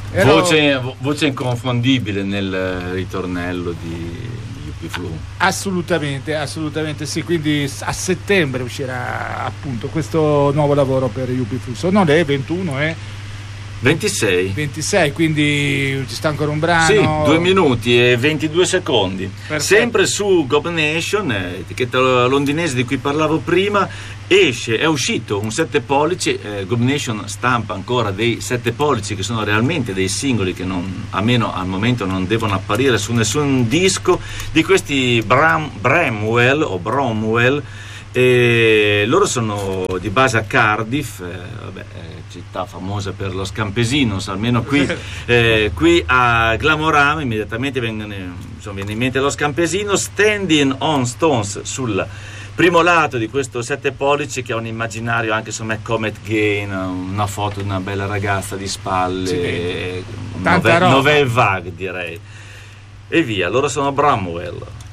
Voce inconfondibile nel ritornello di UP Flu. Assolutamente sì, quindi a settembre uscirà appunto questo nuovo lavoro per UP Flu. Sono le 21 e 26, quindi ci sta ancora un brano. Sì, 2 minuti e 22 secondi. Perfetto. Sempre su Gob Nation, etichetta londinese di cui parlavo prima, è uscito un 7 pollici. Gob Nation stampa ancora dei 7 pollici che sono realmente dei singoli che almeno al momento non devono apparire su nessun disco, di questi Bramwell o Bromwell. E loro sono di base a Cardiff, città famosa per lo Scampesinos, almeno qui a Glamorama immediatamente viene in mente lo Scampesino. Standing on Stones sul primo lato di questo 7 pollici, che ha un immaginario anche su Comet Gain, una foto di una bella ragazza di spalle, tanta roba. Nouvelle Vague direi, e via. Loro sono Bramwell.